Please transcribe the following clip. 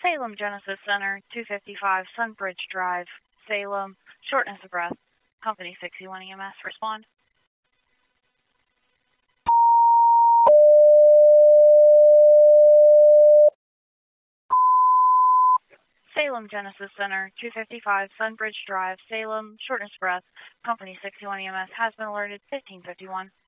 Salem Genesis Center, 255 Sunbridge Drive, Salem. Shortness of breath. Company 61 EMS, respond. Salem Genesis Center, 255 Sunbridge Drive, Salem. Shortness of breath. Company 61 EMS has been alerted, 1551.